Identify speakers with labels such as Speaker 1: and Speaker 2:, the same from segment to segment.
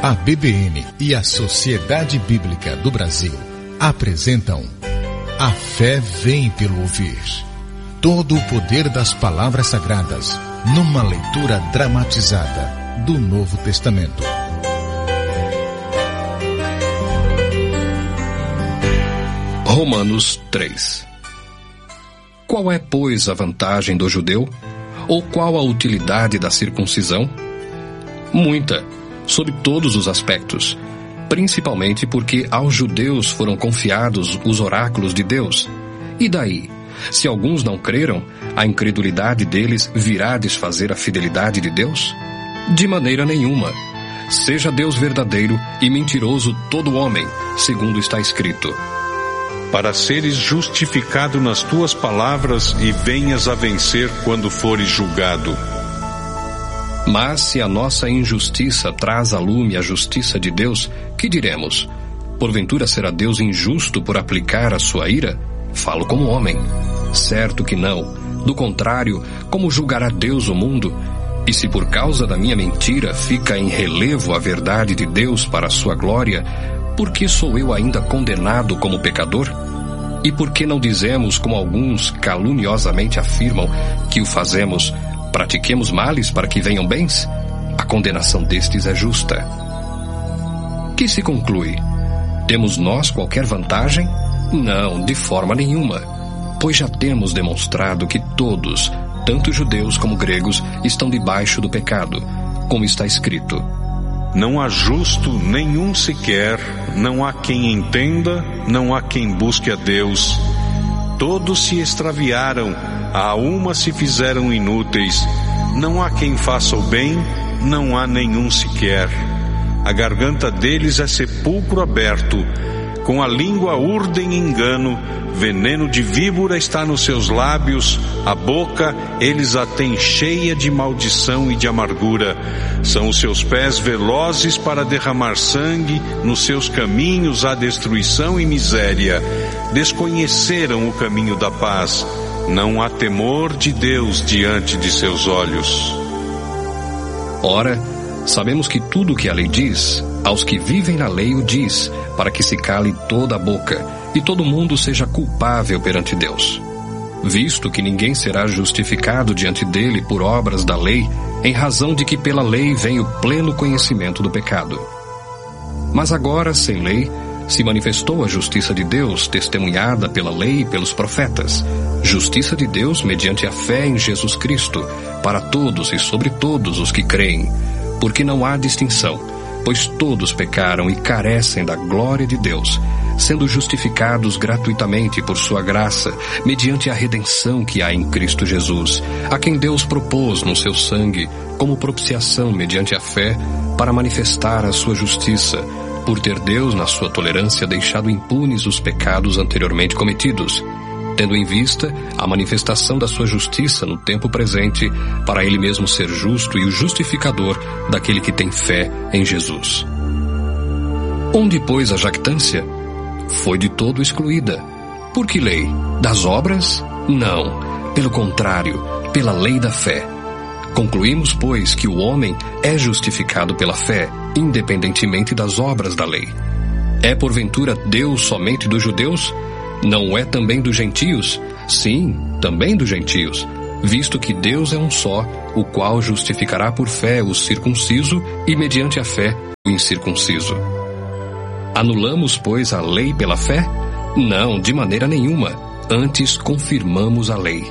Speaker 1: A BBN e a Sociedade Bíblica do Brasil apresentam A Fé Vem pelo Ouvir. Todo o poder das palavras sagradas numa leitura dramatizada do Novo Testamento.
Speaker 2: Romanos 3. Qual é, pois, a vantagem do judeu? Ou qual a utilidade da circuncisão? Muita, sob todos os aspectos, principalmente porque aos judeus foram confiados os oráculos de Deus. E daí? Se alguns não creram, a incredulidade deles virá desfazer a fidelidade de Deus? De maneira nenhuma. Seja Deus verdadeiro e mentiroso todo homem, segundo está escrito.
Speaker 3: Para seres justificado nas tuas palavras e venhas a vencer quando fores julgado.
Speaker 2: Mas se a nossa injustiça traz à lume a justiça de Deus, que diremos? Porventura será Deus injusto por aplicar a sua ira? Falo como homem. Certo que não. Do contrário, como julgará Deus o mundo? E se por causa da minha mentira fica em relevo a verdade de Deus para a sua glória, por que sou eu ainda condenado como pecador? E por que não dizemos, como alguns caluniosamente afirmam, que o fazemos, pratiquemos males para que venham bens? A condenação destes é justa. Que se conclui? Temos nós qualquer vantagem? Não, de forma nenhuma. Pois já temos demonstrado que todos, tanto judeus como gregos, estão debaixo do pecado, como está escrito.
Speaker 3: Não há justo nenhum sequer, não há quem entenda, não há quem busque a Deus. Todos se extraviaram, a uma se fizeram inúteis. Não há quem faça o bem, não há nenhum sequer. A garganta deles é sepulcro aberto, com a língua urdem engano, veneno de víbora está nos seus lábios, a boca eles a têm cheia de maldição e de amargura. São os seus pés velozes para derramar sangue, nos seus caminhos há destruição e miséria. Desconheceram o caminho da paz, não há temor de Deus diante de seus olhos.
Speaker 2: Ora, sabemos que tudo o que a lei diz, aos que vivem na lei o diz, para que se cale toda a boca, e todo mundo seja culpável perante Deus. Visto que ninguém será justificado diante dele por obras da lei, em razão de que pela lei vem o pleno conhecimento do pecado. Mas agora, sem lei, se manifestou a justiça de Deus, testemunhada pela lei e pelos profetas, justiça de Deus mediante a fé em Jesus Cristo, para todos e sobre todos os que creem, porque não há distinção, pois todos pecaram e carecem da glória de Deus, sendo justificados gratuitamente por sua graça, mediante a redenção que há em Cristo Jesus, a quem Deus propôs no seu sangue, como propiciação mediante a fé, para manifestar a sua justiça, por ter Deus, na sua tolerância, deixado impunes os pecados anteriormente cometidos, tendo em vista a manifestação da sua justiça no tempo presente, para ele mesmo ser justo e o justificador daquele que tem fé em Jesus. Onde, pois, a jactância? Foi de todo excluída. Por que lei? Das obras? Não. Pelo contrário, pela lei da fé. Concluímos, pois, que o homem é justificado pela fé, independentemente das obras da lei. É porventura Deus somente dos judeus? Não é também dos gentios? Sim, também dos gentios, visto que Deus é um só, o qual justificará por fé o circunciso e mediante a fé o incircunciso. Anulamos, pois, a lei pela fé? Não, de maneira nenhuma. Antes confirmamos a lei.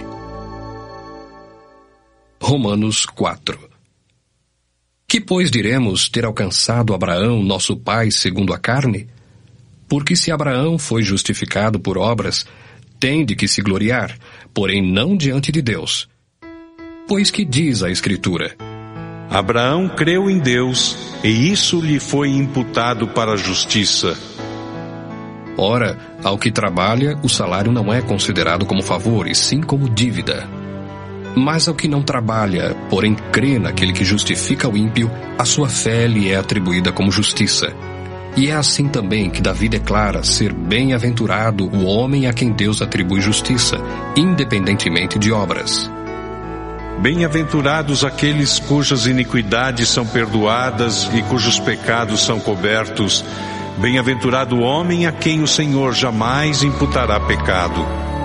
Speaker 2: Romanos 4. Que, pois, diremos ter alcançado Abraão, nosso pai, segundo a carne? Porque se Abraão foi justificado por obras, tem de que se gloriar, porém não diante de Deus. Pois que diz a Escritura?
Speaker 3: Abraão creu em Deus, e isso lhe foi imputado para a justiça.
Speaker 2: Ora, ao que trabalha, o salário não é considerado como favor, e sim como dívida. Mas ao que não trabalha, porém crê naquele que justifica o ímpio, a sua fé lhe é atribuída como justiça. E é assim também que Davi declara ser bem-aventurado o homem a quem Deus atribui justiça, independentemente de obras.
Speaker 3: Bem-aventurados aqueles cujas iniquidades são perdoadas e cujos pecados são cobertos. Bem-aventurado o homem a quem o Senhor jamais imputará pecado.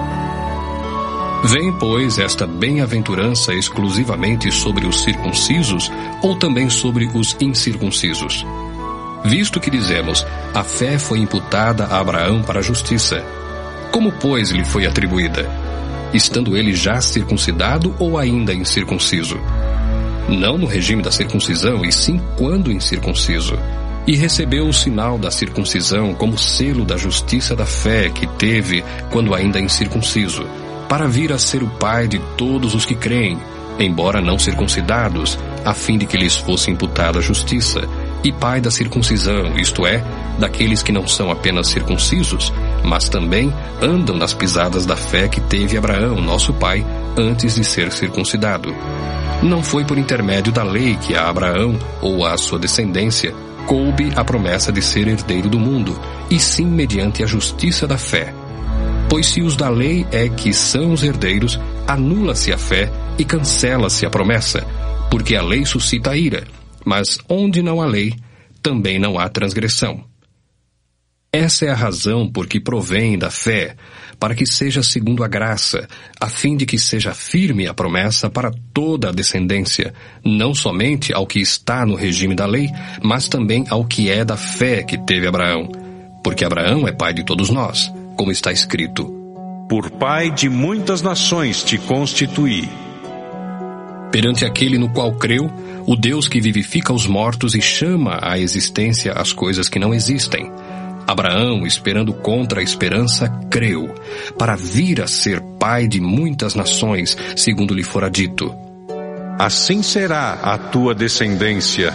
Speaker 2: Vem, pois, esta bem-aventurança exclusivamente sobre os circuncisos ou também sobre os incircuncisos? Visto que dizemos, a fé foi imputada a Abraão para a justiça. Como, pois, lhe foi atribuída? Estando ele já circuncidado ou ainda incircunciso? Não no regime da circuncisão, e sim quando incircunciso. E recebeu o sinal da circuncisão como selo da justiça da fé que teve quando ainda incircunciso, para vir a ser o pai de todos os que creem, embora não circuncidados, a fim de que lhes fosse imputada a justiça, e pai da circuncisão, isto é, daqueles que não são apenas circuncisos, mas também andam nas pisadas da fé que teve Abraão, nosso pai, antes de ser circuncidado. Não foi por intermédio da lei que a Abraão, ou a sua descendência, coube a promessa de ser herdeiro do mundo, e sim mediante a justiça da fé. Pois se os da lei é que são os herdeiros, anula-se a fé e cancela-se a promessa, porque a lei suscita a ira, mas onde não há lei, também não há transgressão. Essa é a razão por que provém da fé, para que seja segundo a graça, a fim de que seja firme a promessa para toda a descendência, não somente ao que está no regime da lei, mas também ao que é da fé que teve Abraão, porque Abraão é pai de todos nós, como está escrito:
Speaker 3: Por pai de muitas nações te constituí.
Speaker 2: Perante aquele no qual creu, o Deus que vivifica os mortos e chama à existência as coisas que não existem. Abraão, esperando contra a esperança, creu, para vir a ser pai de muitas nações, segundo lhe fora dito:
Speaker 3: Assim será a tua descendência.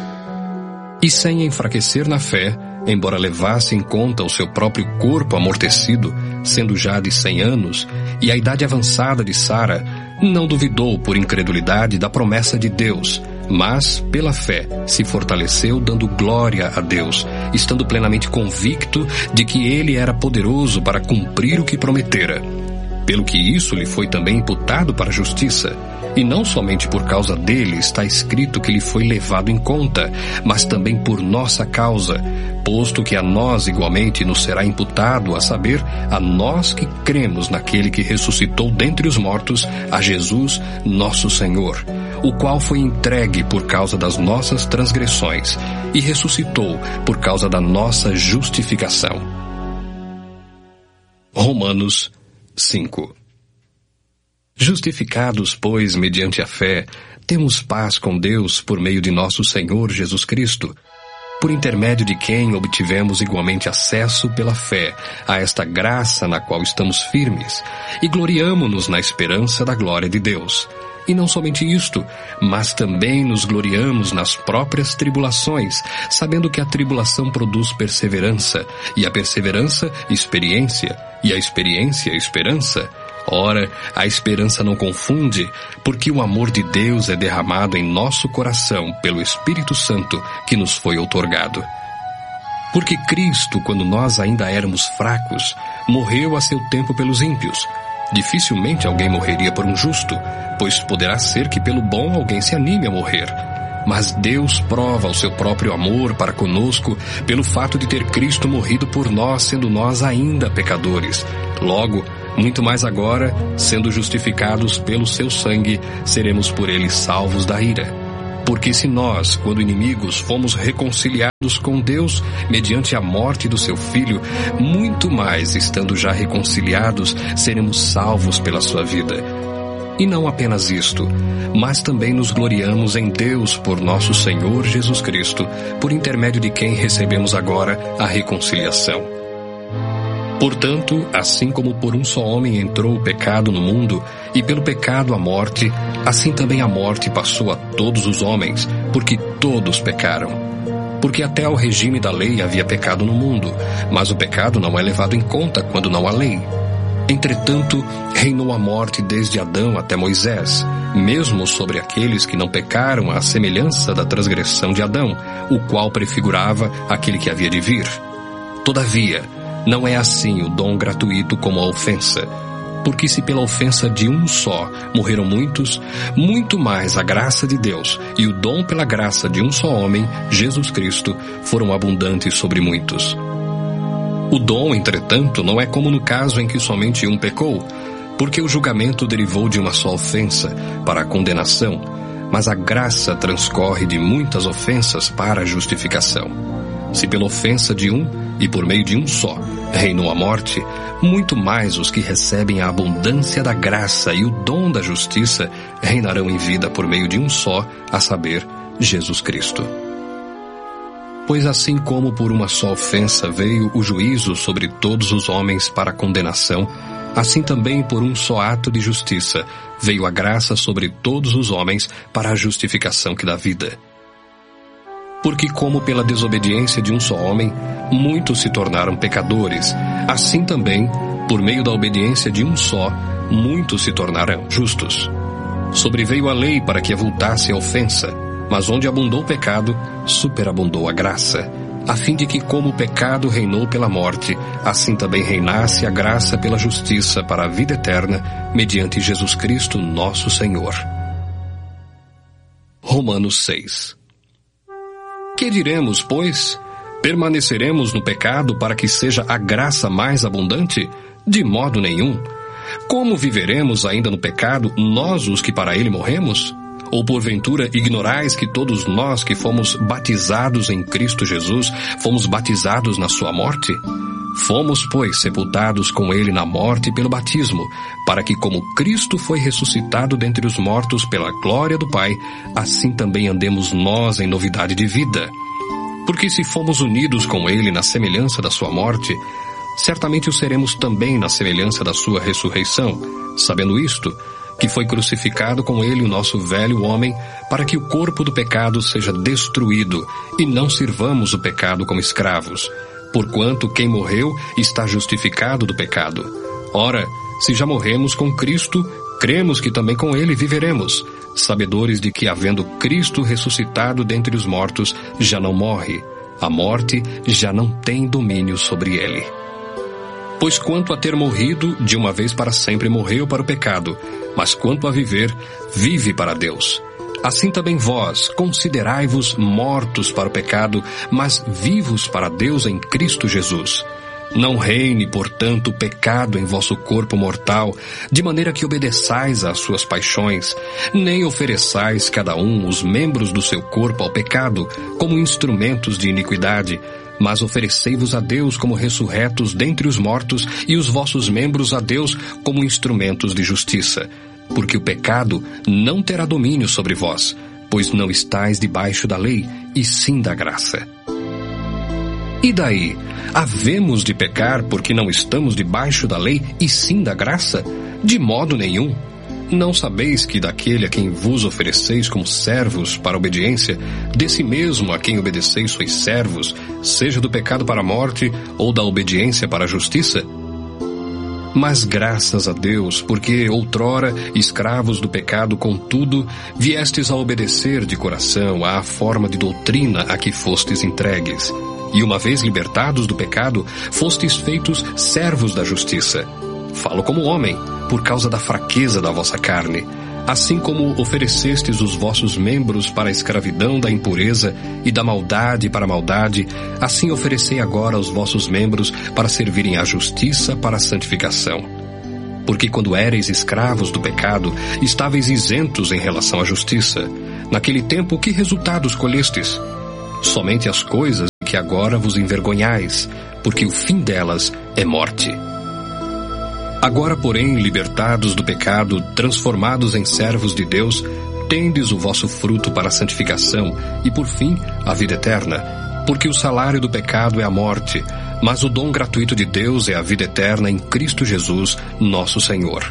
Speaker 2: E sem enfraquecer na fé, embora levasse em conta o seu próprio corpo amortecido, sendo já de 100 anos, e a idade avançada de Sara, não duvidou por incredulidade da promessa de Deus, mas, pela fé, se fortaleceu dando glória a Deus, estando plenamente convicto de que ele era poderoso para cumprir o que prometera. Pelo que isso lhe foi também imputado para a justiça. E não somente por causa dele está escrito que lhe foi levado em conta, mas também por nossa causa, posto que a nós igualmente nos será imputado, a saber, a nós que cremos naquele que ressuscitou dentre os mortos, a Jesus, nosso Senhor, o qual foi entregue por causa das nossas transgressões e ressuscitou por causa da nossa justificação. Romanos 5. Justificados, pois, mediante a fé, temos paz com Deus por meio de nosso Senhor Jesus Cristo, por intermédio de quem obtivemos igualmente acesso pela fé a esta graça na qual estamos firmes, e gloriamo-nos na esperança da glória de Deus. E não somente isto, mas também nos gloriamos nas próprias tribulações, sabendo que a tribulação produz perseverança, e a perseverança, experiência, e a experiência, esperança. Ora, a esperança não confunde, porque o amor de Deus é derramado em nosso coração pelo Espírito Santo que nos foi outorgado. Porque Cristo, quando nós ainda éramos fracos, morreu a seu tempo pelos ímpios. Dificilmente alguém morreria por um justo, pois poderá ser que pelo bom alguém se anime a morrer. Mas Deus prova o seu próprio amor para conosco pelo fato de ter Cristo morrido por nós, sendo nós ainda pecadores. Logo, muito mais agora, sendo justificados pelo seu sangue, seremos por ele salvos da ira. Porque se nós, quando inimigos, fomos reconciliados com Deus mediante a morte do seu Filho, muito mais, estando já reconciliados, seremos salvos pela sua vida. E não apenas isto, mas também nos gloriamos em Deus por nosso Senhor Jesus Cristo, por intermédio de quem recebemos agora a reconciliação. Portanto, assim como por um só homem entrou o pecado no mundo, e pelo pecado a morte, assim também a morte passou a todos os homens, porque todos pecaram. Porque até ao regime da lei havia pecado no mundo, mas o pecado não é levado em conta quando não há lei. Entretanto, reinou a morte desde Adão até Moisés, mesmo sobre aqueles que não pecaram à semelhança da transgressão de Adão, o qual prefigurava aquele que havia de vir. Todavia, não é assim o dom gratuito como a ofensa. Porque se pela ofensa de um só morreram muitos, muito mais a graça de Deus e o dom pela graça de um só homem, Jesus Cristo, foram abundantes sobre muitos. O dom, entretanto, não é como no caso em que somente um pecou, porque o julgamento derivou de uma só ofensa para a condenação, mas a graça transcorre de muitas ofensas para a justificação. Se pela ofensa de um e por meio de um só reinou a morte, muito mais os que recebem a abundância da graça e o dom da justiça reinarão em vida por meio de um só, a saber, Jesus Cristo. Pois assim como por uma só ofensa veio o juízo sobre todos os homens para a condenação, assim também por um só ato de justiça veio a graça sobre todos os homens para a justificação que dá vida. Porque como pela desobediência de um só homem, muitos se tornaram pecadores, assim também, por meio da obediência de um só, muitos se tornarão justos. Sobreveio a lei para que avultasse a ofensa, mas onde abundou o pecado, superabundou a graça, a fim de que como o pecado reinou pela morte, assim também reinasse a graça pela justiça para a vida eterna, mediante Jesus Cristo nosso Senhor. Romanos 6. Que diremos, pois? Permaneceremos no pecado para que seja a graça mais abundante? De modo nenhum. Como viveremos ainda no pecado, nós os que para ele morremos? Ou porventura ignorais que todos nós que fomos batizados em Cristo Jesus, fomos batizados na sua morte? Fomos, pois, sepultados com ele na morte pelo batismo, para que como Cristo foi ressuscitado dentre os mortos pela glória do Pai, assim também andemos nós em novidade de vida. Porque se fomos unidos com ele na semelhança da sua morte, certamente o seremos também na semelhança da sua ressurreição, sabendo isto, que foi crucificado com ele o nosso velho homem, para que o corpo do pecado seja destruído, e não sirvamos o pecado como escravos. Porquanto quem morreu está justificado do pecado. Ora, se já morremos com Cristo, cremos que também com ele viveremos, sabedores de que, havendo Cristo ressuscitado dentre os mortos, já não morre. A morte já não tem domínio sobre ele. Pois quanto a ter morrido, de uma vez para sempre morreu para o pecado, mas quanto a viver, vive para Deus. Assim também vós, considerai-vos mortos para o pecado, mas vivos para Deus em Cristo Jesus. Não reine, portanto, o pecado em vosso corpo mortal, de maneira que obedeçais às suas paixões, nem ofereçais cada um os membros do seu corpo ao pecado, como instrumentos de iniquidade, mas oferecei-vos a Deus como ressurretos dentre os mortos, e os vossos membros a Deus como instrumentos de justiça. Porque o pecado não terá domínio sobre vós, pois não estáis debaixo da lei, e sim da graça. E daí? Havemos de pecar porque não estamos debaixo da lei, e sim da graça? De modo nenhum. Não sabeis que daquele a quem vos ofereceis como servos para a obediência, desse mesmo a quem obedeceis sois servos, seja do pecado para a morte, ou da obediência para a justiça? Mas graças a Deus, porque outrora, escravos do pecado, contudo, viestes a obedecer de coração à forma de doutrina a que fostes entregues. E uma vez libertados do pecado, fostes feitos servos da justiça. Falo como homem, por causa da fraqueza da vossa carne. Assim como oferecestes os vossos membros para a escravidão da impureza e da maldade para a maldade, assim oferecei agora os vossos membros para servirem à justiça para a santificação. Porque quando éreis escravos do pecado, estáveis isentos em relação à justiça. Naquele tempo, que resultados colhestes? Somente as coisas que agora vos envergonhais, porque o fim delas é morte. Agora, porém, libertados do pecado, transformados em servos de Deus, tendes o vosso fruto para a santificação e, por fim, a vida eterna. Porque o salário do pecado é a morte, mas o dom gratuito de Deus é a vida eterna em Cristo Jesus, nosso Senhor.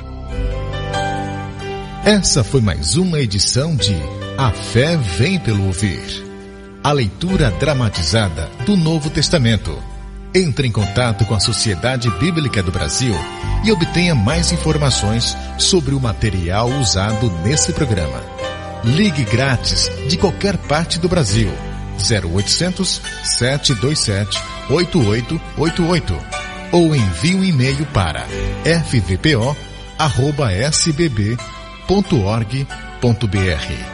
Speaker 1: Essa foi mais uma edição de A Fé Vem pelo Ouvir. A leitura dramatizada do Novo Testamento. Entre em contato com a Sociedade Bíblica do Brasil e obtenha mais informações sobre o material usado nesse programa. Ligue grátis de qualquer parte do Brasil. 0800 727 8888 ou envie um e-mail para fvpo@fvbr.com.br. contato@sbb.org.br.